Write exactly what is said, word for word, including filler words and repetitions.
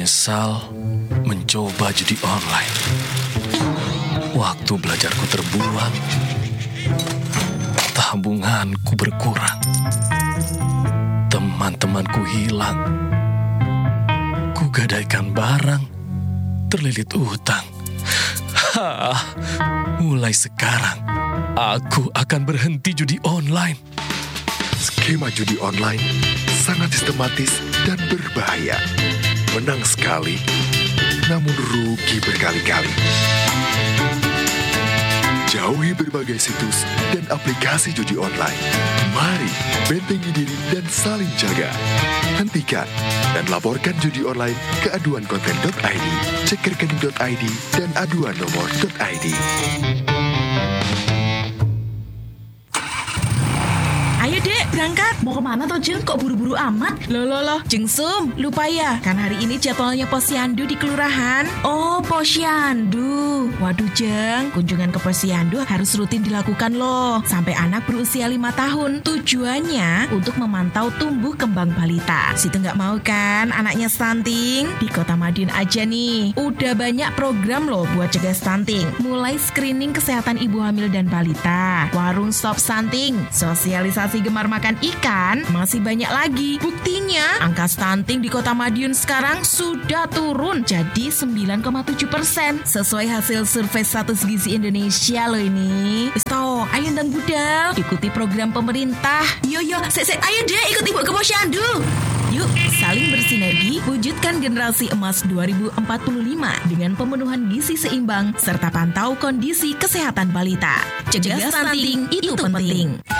menyesal mencoba judi online. Waktu belajarku terbuang, tabunganku berkurang, teman-temanku hilang, kugadaikan barang, terlilit utang. Hah, mulai sekarang aku akan berhenti judi online. Skema judi online sangat sistematis dan berbahaya. Menang sekali, namun rugi berkali-kali. Jauhi berbagai situs dan aplikasi judi online. Mari bentengi diri dan saling jaga. Hentikan dan laporkan judi online ke aduan konten dot i d, cek rekening dot i d, dan aduan nomor dot i d. Ayo dek, berangkat. Mau kemana toh Jeng? Kok buru-buru amat? Loh loh loh, Jeng Sum, lupa ya? Kan hari ini jadwalnya posyandu di kelurahan. Oh, posyandu. Waduh Jeng, kunjungan ke posyandu harus rutin dilakukan loh, sampai anak berusia lima tahun. Tujuannya untuk memantau tumbuh kembang balita. Situ nggak mau kan anaknya stunting? Di Kota Madiun aja nih, udah banyak program loh buat cegah stunting. Mulai screening kesehatan ibu hamil dan balita, warung stop stunting, sosialisasi gemar makan ikan, masih banyak lagi. Buktinya, angka stunting di Kota Madiun sekarang sudah turun jadi sembilan koma tujuh persen sesuai hasil survei status gizi Indonesia loh ini. Isto, ayo dan budal, ikuti program pemerintah. Yo yo, sek sek, ayo deh ikut ibu ke posyandu. Yuk, saling bersinergi, wujudkan generasi emas dua ribu empat puluh lima dengan pemenuhan gizi seimbang serta pantau kondisi kesehatan balita. Cegah stunting itu penting.